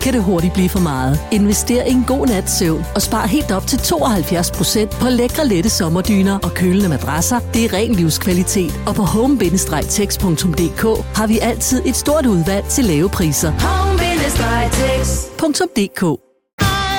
kan det hurtigt blive for meget. Invester i en god nats søvn og spar helt op til 72% på lækre lette sommerdyner og kølende madrasser. Det er ren livskvalitet. Og på home-tex.dk har vi altid et stort udvalg til lave priser. Home-tex.dk